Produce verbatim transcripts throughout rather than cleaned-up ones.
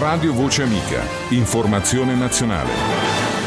Radio Voce Amica. Informazione nazionale.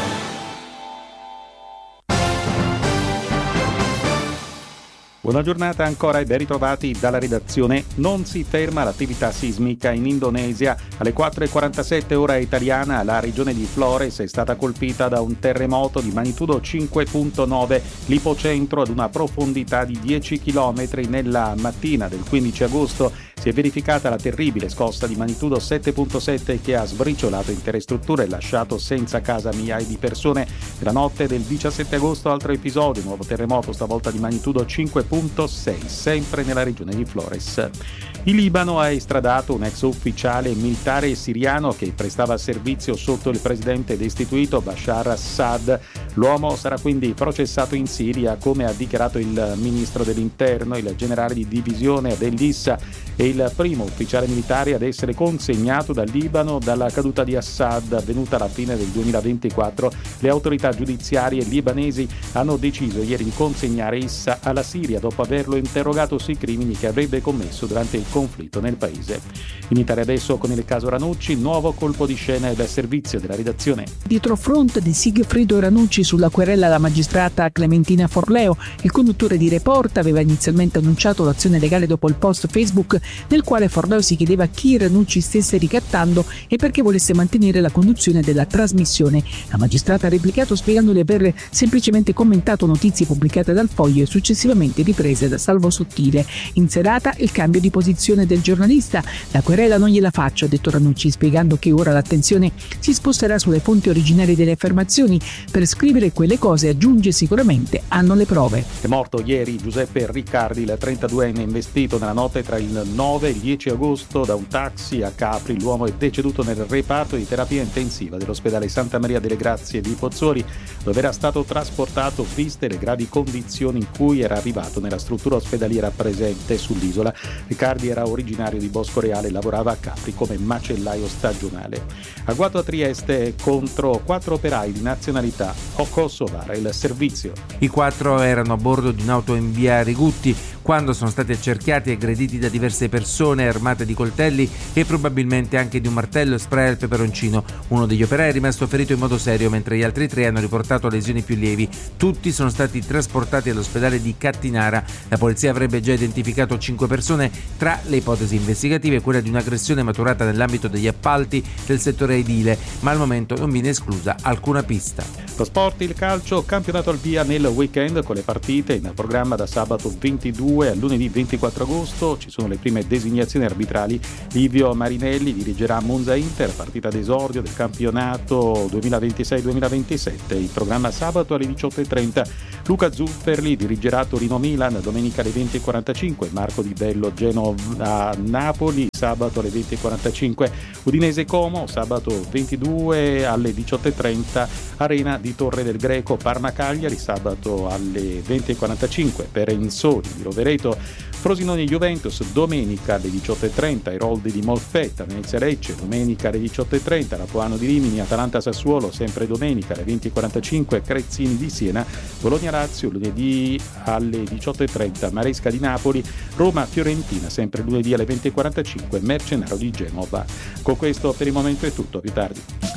Buona giornata ancora e ben ritrovati dalla redazione. Non si ferma l'attività sismica in Indonesia. Alle quattro e quarantasette ora italiana la regione di Flores è stata colpita da un terremoto di magnitudo cinque virgola nove, l'ipocentro ad una profondità di dieci chilometri. Nella mattina del quindici agosto si è verificata la terribile scossa di magnitudo sette virgola sette che ha sbriciolato intere strutture e lasciato senza casa migliaia di persone. La notte del diciassette agosto altro episodio, nuovo terremoto, stavolta di magnitudo cinque virgola sei, sempre nella regione di Flores. Il Libano ha estradato un ex ufficiale militare siriano che prestava servizio sotto il presidente destituito Bashar Assad. L'uomo sarà quindi processato in Siria, come ha dichiarato il ministro dell'interno. Il generale di divisione dell'Issa è il primo ufficiale militare ad essere consegnato dal Libano dalla caduta di Assad avvenuta alla fine del duemilaventiquattro. Le autorità giudiziarie libanesi hanno deciso ieri di consegnare Issa alla Siria dopo averlo interrogato sui crimini che avrebbe commesso durante il conflitto nel paese. In Italia adesso con il caso Ranucci, nuovo colpo di scena del servizio della redazione. Dietro front di Sigfrido Ranucci sulla querela alla magistrata Clementina Forleo, il conduttore di Report aveva inizialmente annunciato l'azione legale dopo il post Facebook nel quale Forleo si chiedeva chi Ranucci stesse ricattando e perché volesse mantenere la conduzione della trasmissione. La magistrata ha replicato spiegando di aver semplicemente commentato notizie pubblicate dal Foglio e successivamente riprese da Salvo Sottile. In serata il cambio di posizione del giornalista. La querela non gliela faccio, ha detto Ranucci, spiegando che ora l'attenzione si sposterà sulle fonti originarie delle affermazioni. Per scrivere quelle cose, aggiunge, sicuramente hanno le prove. È morto ieri Giuseppe Riccardi, il trentaduenne investito nella notte tra il nove e il dieci agosto da un taxi a Capri. L'uomo è deceduto nel reparto di terapia intensiva dell'ospedale Santa Maria delle Grazie di Pozzuoli, dove era stato trasportato viste le gravi condizioni in cui era arrivato nella struttura ospedaliera presente sull'isola. Riccardi era originario di Bosco Reale e lavorava a Capri come macellaio stagionale. Agguato a Trieste contro quattro operai di nazionalità kosovara il servizio. I quattro erano a bordo di un'auto in via Rigutti quando sono stati accerchiati e aggrediti da diverse persone armate di coltelli e probabilmente anche di un martello e spray al peperoncino. Uno degli operai è rimasto ferito in modo serio, mentre gli altri tre hanno riportato lesioni più lievi. Tutti sono stati trasportati all'ospedale di Cattinara. La polizia avrebbe già identificato cinque persone. Tra le ipotesi investigative quella di un'aggressione maturata nell'ambito degli appalti del settore edile, ma al momento non viene esclusa alcuna pista. Lo sport, il calcio, campionato al via nel weekend con le partite in programma da sabato ventidue a lunedì ventiquattro agosto. Ci sono le prime designazioni arbitrali. Livio Marinelli dirigerà Monza Inter, partita d'esordio del campionato duemilaventisei duemilaventisette. Il programma sabato alle diciotto e trenta. Luca Zufferli dirigerà Torino Milan, domenica alle venti e quarantacinque. Marco Di Bello Genova Napoli, sabato alle venti e quarantacinque. Udinese Como, sabato ventidue alle diciotto e trenta. Arena di Torre del Greco Parma Cagliari, sabato alle venti e quarantacinque. Per Enzoni di Rovereto, Frosinone Juventus, domenica alle diciotto e trenta. Eroldi di Molfetta, Venezia Lecce, domenica alle diciotto e trenta. Lapoano di Rimini, Atalanta Sassuolo, sempre domenica alle venti e quarantacinque. Crezzini di Siena, Bologna Lazio, lunedì alle diciotto e trenta. Maresca di Napoli, Roma Fiorentina, sempre lunedì alle venti e quarantacinque. Mercenaro di Genova. Con questo per il momento è tutto, più tardi.